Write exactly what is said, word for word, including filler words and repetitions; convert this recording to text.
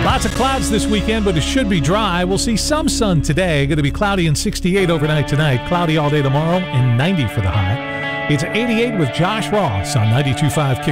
Lots of clouds this weekend, but it should be dry. We'll see some sun today. Going to be cloudy and sixty-eight overnight tonight. Cloudy all day tomorrow and ninety for the high. It's eighty-eight with Josh Ross on ninety-two point five Kick.